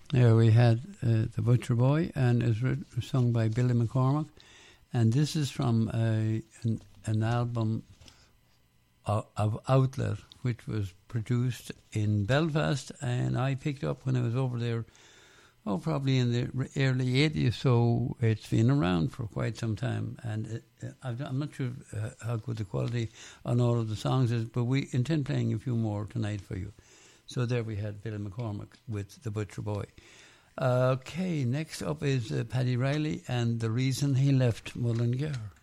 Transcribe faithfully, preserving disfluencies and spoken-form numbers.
There we had uh, The Butcher Boy, and it's written, sung by Billy McCormack. And this is from a, an, an album of, of Outlet, which was produced in Belfast, and I picked up when I was over there, oh, probably in the early eighties, so it's been around for quite some time. And it, I'm not sure uh, how good the quality on all of the songs is, but we intend playing a few more tonight for you. So there we had Billy McCormack with The Butcher Boy. Okay, next up is uh, Paddy Riley and The Reason He Left Mullingar.